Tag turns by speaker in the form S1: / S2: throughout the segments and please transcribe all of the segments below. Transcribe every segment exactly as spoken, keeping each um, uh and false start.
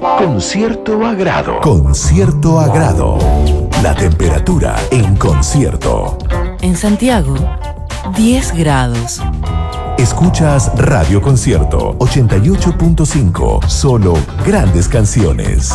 S1: Con cierto agrado.
S2: Con cierto agrado. La temperatura en concierto.
S3: En Santiago, diez grados.
S2: Escuchas Radio Concierto ochenta y ocho punto cinco. Solo grandes canciones.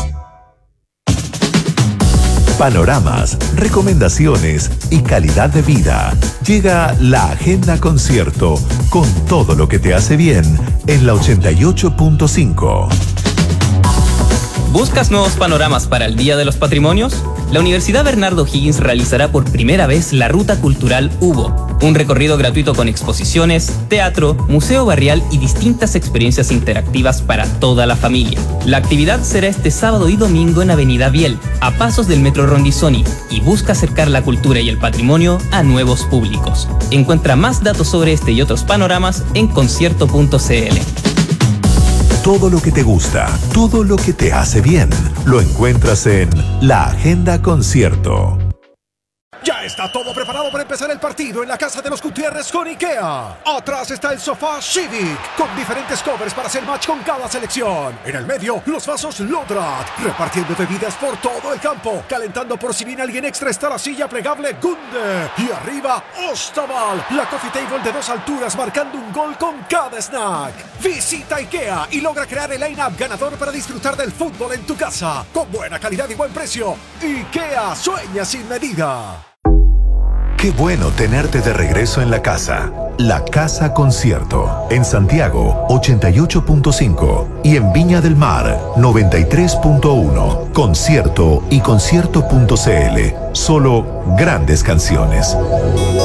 S2: Panoramas, recomendaciones y calidad de vida. Llega la Agenda Concierto con todo lo que te hace bien en la ochenta y ocho punto cinco.
S4: ¿Buscas nuevos panoramas para el Día de los Patrimonios? La Universidad Bernardo O'Higgins realizará por primera vez la Ruta Cultural Hugo, un recorrido gratuito con exposiciones, teatro, museo barrial y distintas experiencias interactivas para toda la familia. La actividad será este sábado y domingo en Avenida Biel, a pasos del Metro Rondizoni, y busca acercar la cultura y el patrimonio a nuevos públicos. Encuentra más datos sobre este y otros panoramas en concierto punto c l.
S2: Todo lo que te gusta, todo lo que te hace bien, lo encuentras en La Agenda Concierto.
S5: Ya está todo preparado para empezar el partido en la casa de los Gutiérrez con IKEA. Atrás está el sofá Civic, con diferentes covers para hacer match con cada selección. En el medio, los vasos Lodrat, repartiendo bebidas por todo el campo. Calentando por si viene alguien extra está la silla plegable Gunde. Y arriba, Ostaval, la coffee table de dos alturas marcando un gol con cada snack. Visita IKEA y logra crear el line-up ganador para disfrutar del fútbol en tu casa. Con buena calidad y buen precio. IKEA, sueña sin medida.
S2: Qué bueno tenerte de regreso en la casa. La Casa Concierto. En Santiago, ochenta y ocho punto cinco. Y en Viña del Mar, noventa y tres punto uno. Concierto y concierto punto c l. Solo grandes canciones.